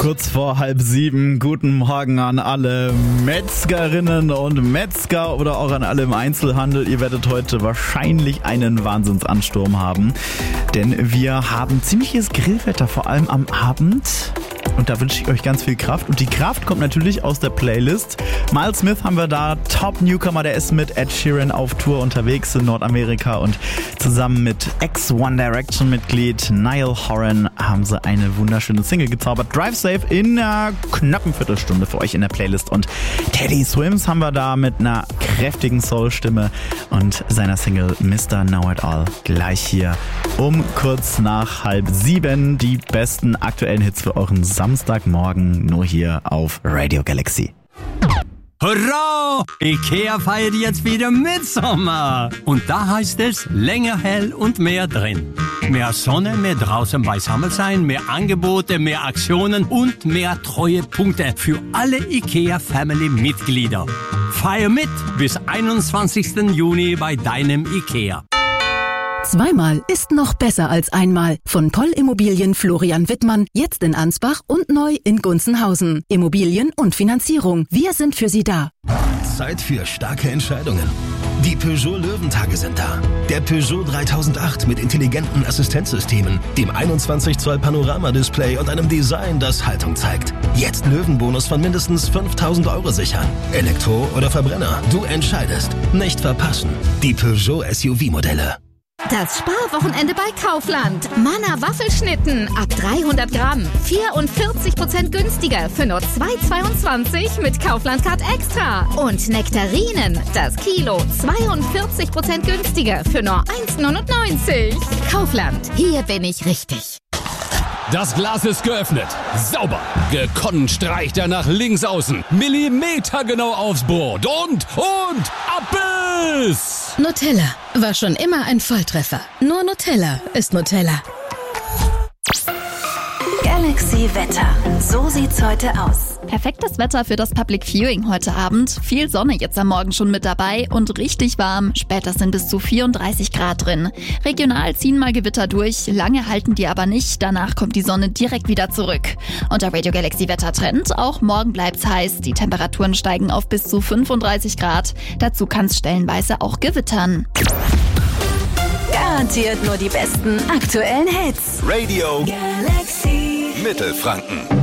Kurz vor 6:30. Guten Morgen an alle Metzgerinnen und Metzger oder auch an alle im Einzelhandel. Ihr werdet heute wahrscheinlich einen Wahnsinnsansturm haben, denn wir haben ziemliches Grillwetter, vor allem am Abend. Und da wünsche ich euch ganz viel Kraft. Und die Kraft kommt natürlich aus der Playlist. Miles Smith haben wir da, Top-Newcomer, der ist mit Ed Sheeran auf Tour unterwegs in Nordamerika. Und zusammen mit Ex-One Direction-Mitglied Niall Horan haben sie eine wunderschöne Single gezaubert. Drive Safe in einer knappen Viertelstunde für euch in der Playlist. Und Teddy Swims haben wir da mit einer kräftigen Soul-Stimme und seiner Single Mr. Know It All gleich hier um kurz nach 6:30. Die besten aktuellen Hits für euren Samstagmorgen nur hier auf Radio Galaxy. Hurra! IKEA feiert jetzt wieder Mitsommer. Und da heißt es länger hell und mehr drin. Mehr Sonne, mehr draußen beisammen sein, mehr Angebote, mehr Aktionen und mehr Treuepunkte für alle IKEA-Family-Mitglieder. Feier mit bis 21. Juni bei deinem IKEA. Zweimal ist noch besser als einmal. Von Poll Immobilien Florian Wittmann, jetzt in Ansbach und neu in Gunzenhausen. Immobilien und Finanzierung, wir sind für Sie da. Zeit für starke Entscheidungen. Die Peugeot Löwentage sind da. Der Peugeot 3008 mit intelligenten Assistenzsystemen, dem 21 Zoll Panoramadisplay und einem Design, das Haltung zeigt. Jetzt Löwenbonus von mindestens 5.000 € sichern. Elektro oder Verbrenner, du entscheidest. Nicht verpassen. Die Peugeot SUV-Modelle. Das Sparwochenende bei Kaufland. Manna Waffelschnitten ab 300 Gramm. 44% günstiger für nur 2,22 mit Kaufland Card Extra. Und Nektarinen, das Kilo, 42% günstiger für nur 1,99. Kaufland, hier bin ich richtig. Das Glas ist geöffnet. Sauber. Gekonnt streicht er nach links außen. Millimetergenau aufs Brot. Und Abbiss! Nutella war schon immer ein Volltreffer. Nur Nutella ist Nutella. Galaxy Wetter. So sieht's heute aus. Perfektes Wetter für das Public Viewing heute Abend. Viel Sonne jetzt am Morgen schon mit dabei und richtig warm. Später sind bis zu 34 Grad drin. Regional ziehen mal Gewitter durch. Lange halten die aber nicht. Danach kommt die Sonne direkt wieder zurück. Und der Radio Galaxy Wettertrend. Auch morgen bleibt's heiß. Die Temperaturen steigen auf bis zu 35 Grad. Dazu kann's stellenweise auch gewittern. Garantiert nur die besten aktuellen Hits. Radio Galaxy Mittelfranken.